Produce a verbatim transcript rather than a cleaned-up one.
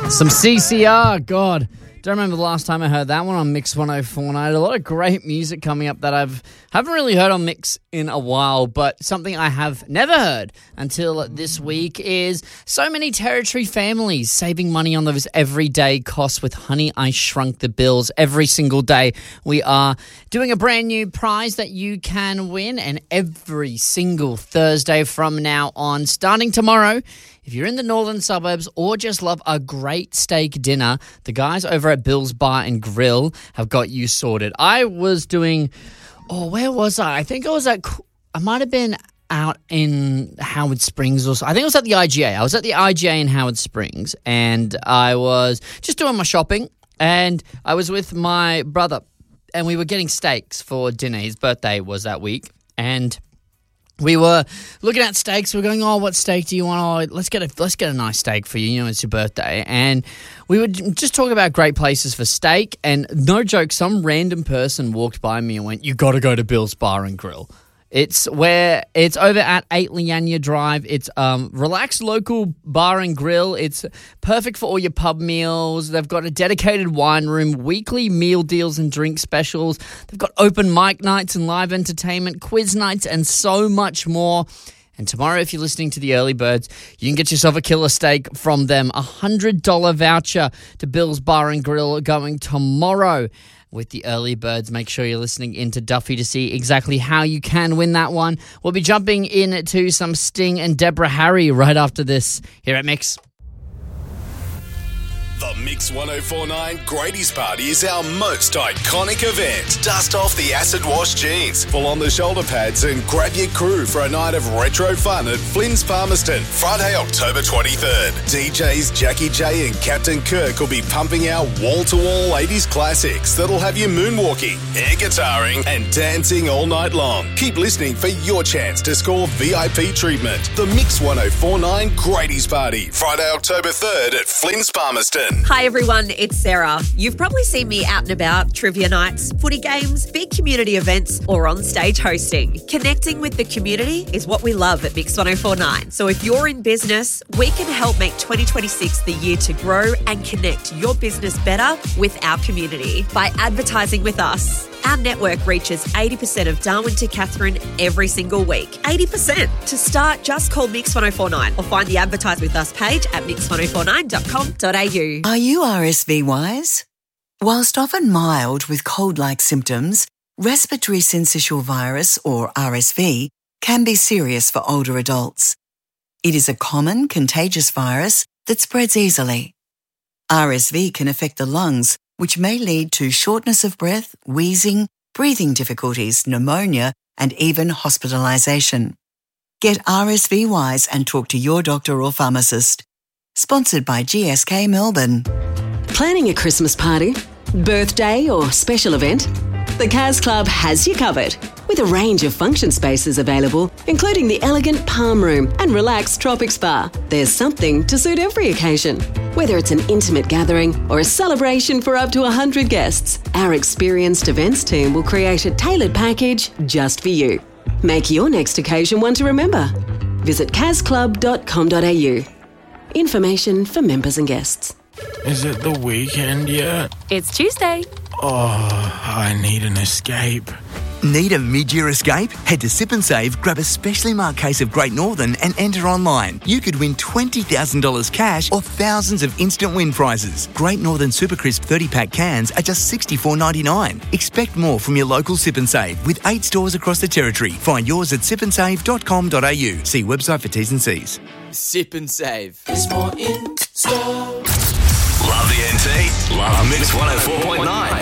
Some C C R, God. Don't remember the last time I heard that one on Mix one oh four point nine. A lot of great music coming up that I've haven't really heard on Mix in a while, but something I have never heard until this week is so many Territory families saving money on those everyday costs with Honey, I Shrunk the Bills. Every single day we are doing a brand new prize that you can win, and every single Thursday from now on, starting tomorrow, if you're in the northern suburbs or just love a great steak dinner, the guys over at Bill's Bar and Grill have got you sorted. I was doing, oh, where was I? I think I was at, I might have been out in Howard Springs or so. I think I was at the I G A. I was at the I G A in Howard Springs, and I was just doing my shopping, and I was with my brother, and we were getting steaks for dinner. His birthday was that week, and we were looking at steaks. We were going, oh, what steak do you want? Oh, let's get a let's get a nice steak for you. You know, it's your birthday. And we would just talk about great places for steak. And no joke, some random person walked by me and went, you got to go to Bill's Bar and Grill. It's where it's over at eight Leanya Drive. It's um relaxed local bar and grill. It's perfect for all your pub meals. They've got a dedicated wine room, weekly meal deals and drink specials. They've got open mic nights and live entertainment, quiz nights, and so much more. And tomorrow, if you're listening to the early birds, you can get yourself a killer steak from them. A one hundred dollars voucher to Bill's Bar and Grill going tomorrow with the early birds. Make sure you're listening into Duffy to see exactly how you can win that one. We'll be jumping into some Sting and Deborah Harry right after this here at Mix. The Mix one oh four point nine Grady's Party is our most iconic event. Dust off the acid wash jeans, pull on the shoulder pads and grab your crew for a night of retro fun at Flynn's Palmerston, Friday, October twenty-third. D Js Jackie J and Captain Kirk will be pumping out wall-to-wall eighties classics that'll have you moonwalking, air guitaring and dancing all night long. Keep listening for your chance to score V I P treatment. The Mix one oh four point nine Grady's Party, Friday, October third at Flynn's Palmerston. Hi everyone, it's Sarah. You've probably seen me out and about, trivia nights, footy games, big community events, or on stage hosting. Connecting with the community is what we love at Mix one oh four point nine. So if you're in business, we can help make twenty twenty-six the year to grow and connect your business better with our community by advertising with us. Our network reaches eighty percent of Darwin to Katherine every single week. eighty percent. To start, just call Mix one oh four point nine or find the Advertise With Us page at mix one oh four nine dot com dot a u. Are you R S V wise? Whilst often mild with cold-like symptoms, respiratory syncytial virus, or R S V, can be serious for older adults. It is a common contagious virus that spreads easily. R S V can affect the lungs, which may lead to shortness of breath, wheezing, breathing difficulties, pneumonia, and even hospitalisation. Get R S V wise and talk to your doctor or pharmacist. Sponsored by G S K Melbourne. Planning a Christmas party, birthday or special event? The Kaz Club has you covered with a range of function spaces available, including the elegant Palm Room and relaxed Tropic Spa. There's something to suit every occasion. Whether it's an intimate gathering or a celebration for up to one hundred guests, our experienced events team will create a tailored package just for you. Make your next occasion one to remember. Visit kaz club dot com dot a u. Information for members and guests. Is it the weekend yet? It's Tuesday. Oh, I need an escape. Need a mid-year escape? Head to Sip and Save, grab a specially marked case of Great Northern and enter online. You could win twenty thousand dollars cash or thousands of instant win prizes. Great Northern Super Crisp thirty-pack cans are just sixty-four dollars ninety-nine. Expect more from your local Sip and Save with eight stores across the territory. Find yours at sip and save dot com dot a u. See website for T's and C's. Sip and Save. There's more in store. Love the N T? Love Mix one oh four point nine.